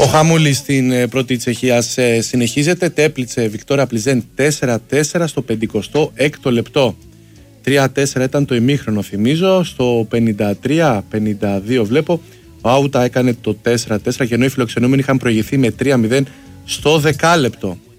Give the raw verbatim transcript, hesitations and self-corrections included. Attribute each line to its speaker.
Speaker 1: χαμούλη στην πρώτη Τσεχίας συνεχίζεται. Τέπλιτσε Βικτόρια Πλιζέν τέσσερα τέσσερα στο πενηκοστό έκτο λεπτό. τρία τέσσερα ήταν το ημίχρονο, θυμίζω. Στο πενήντα τρία πενήντα δύο βλέπω. Ο Άουτα έκανε το τέσσερα τέσσερα και ενώ οι φιλοξενούμενοι είχαν προηγηθεί με τρία μηδέν στο δεκάλεπτο.